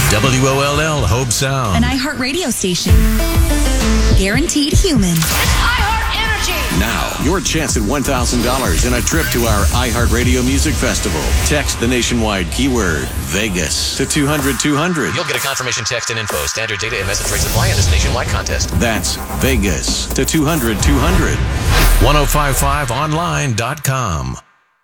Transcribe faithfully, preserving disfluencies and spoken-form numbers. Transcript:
W O L L Hope Sound. An iHeart radio station. Guaranteed human. It's iHeart Energy. Now, your chance at one thousand dollars and a trip to our iHeartRadio Music Festival. Text the nationwide keyword Vegas to two hundred two hundred. You'll get a confirmation text and info. Standard data and message rates apply in this nationwide contest. That's Vegas to two hundred two hundred. ten fifty-five online dot com.